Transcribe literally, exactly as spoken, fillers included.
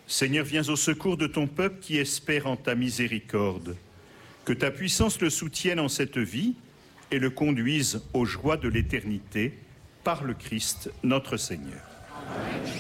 Seigneur, viens au secours de ton peuple qui espère en ta miséricorde. Que ta puissance le soutienne en cette vie et le conduise aux joies de l'éternité par le Christ notre Seigneur. Amen.